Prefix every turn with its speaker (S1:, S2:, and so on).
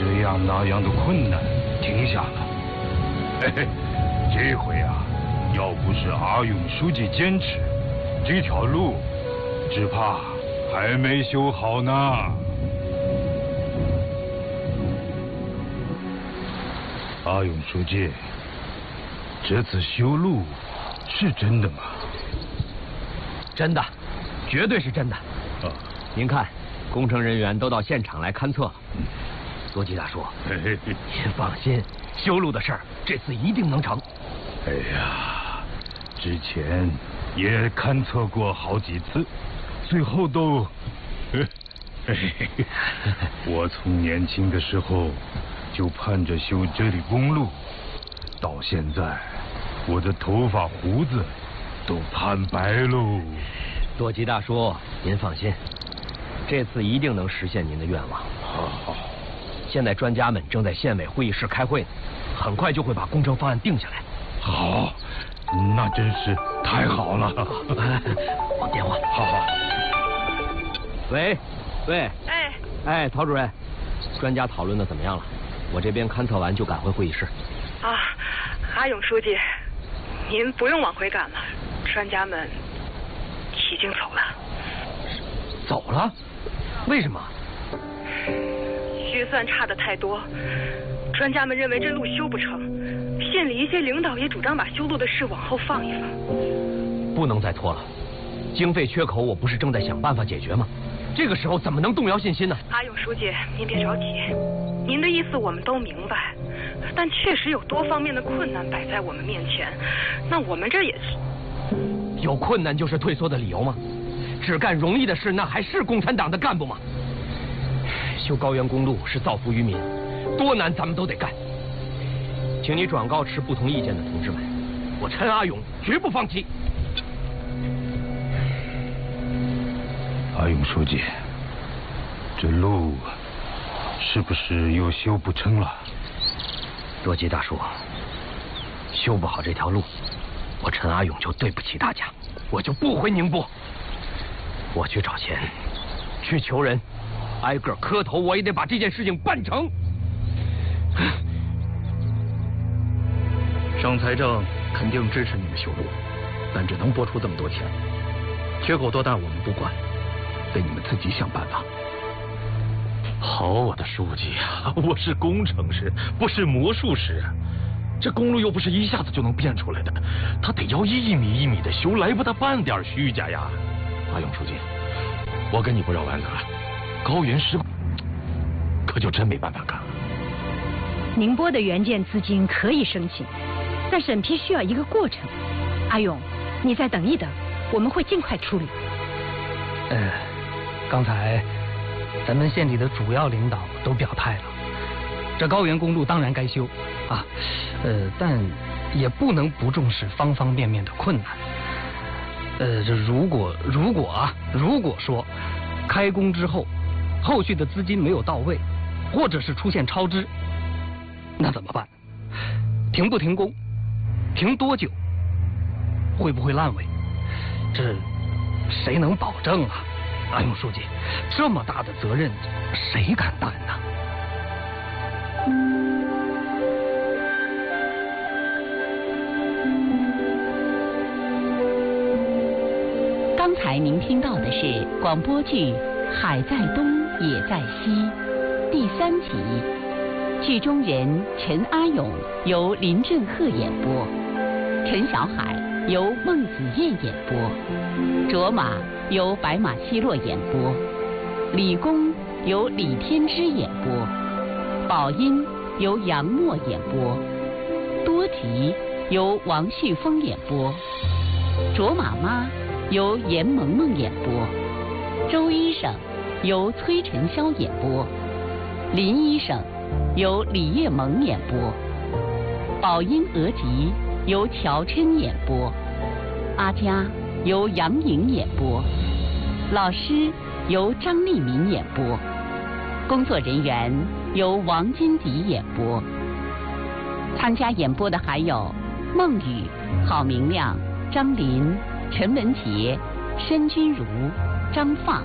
S1: 这样那样的困难停下了。嘿嘿，这回啊，要不是阿勇书记坚持，这条路只怕还没修好呢。阿勇书记，这次修路是真的吗？
S2: 真的，绝对是真的。您看，工程人员都到现场来勘测了。多吉大叔，您放心，修路的事儿这次一定能成。
S1: 哎呀，之前也勘测过好几次，最后都……我从年轻的时候就盼着修这里公路，到现在，我的头发胡子都盼白喽。
S2: 多吉大叔，您放心，这次一定能实现您的愿望。
S1: 好。
S2: 现在专家们正在县委会议室开会呢，很快就会把工程方案定下来。
S1: 好，那真是太好了。
S2: 我电话。
S1: 好。
S2: 喂。哎，陶主任，专家讨论的怎么样了？我这边勘测完就赶回会议室。
S3: 啊，阿勇书记，您不用往回赶了，专家们已经走了。
S2: 走了？为什么？
S3: 预算差的太多，专家们认为这路修不成，县里一些领导也主张把修路的事往后放一放。
S2: 不能再拖了，经费缺口我不是正在想办法解决吗？这个时候怎么能动摇信心呢？
S3: 阿勇书记，您别着急，您的意思我们都明白，但确实有多方面的困难摆在我们面前，那我们这也是。
S2: 有困难就是退缩的理由吗？只干容易的事，那还是共产党的干部吗？修高原公路是造福于民，多难咱们都得干。请你转告持不同意见的同志们，我陈阿勇绝不放弃。
S1: 阿勇书记，这路是不是又修不成了？
S2: 多吉大叔，修不好这条路，我陈阿勇就对不起大家，我就不回宁波。我去找钱，去求人，挨个磕头，我也得把这件事情办成。
S4: 省财政肯定支持你们修路，但只能拨出这么多钱，缺口多大我们不管，得你们自己想办法。
S5: 好，我的书记啊，我是工程师，不是魔术师。这公路又不是一下子就能变出来的，他得要一米一米的修，来不得半点虚假呀。阿勇书记，我跟你不绕弯子了，高原施工可就真没办法干了。
S6: 宁波的援建资金可以申请，但审批需要一个过程。阿勇，你再等一等，我们会尽快处理。
S7: 刚才咱们县里的主要领导都表态了，这高原公路当然该修啊，但也不能不重视方方面面的困难。这如果说开工之后，后续的资金没有到位，或者是出现超支，那怎么办？停不停工？停多久？会不会烂尾？这谁能保证啊？阿勇书记，这么大的责任，谁敢担呢？
S8: 刚才您听到的是广播剧《海在东也在西》第3集，剧中人陈阿勇由林振赫演播，陈小海由孟子燕演播，卓玛由白马奚落演播，李工由李天之演播，宝音由杨默演播，多吉由王旭峰演播，卓玛妈由严萌萌演播，周医生由崔晨霄演播，林医生由李叶萌演播，宝音额吉由乔琛演播，阿佳由杨颖演播，老师由张立民演播，工作人员由王金迪演播。参加演播的还有孟雨、郝明亮、张林、陈文杰、申君如、张放。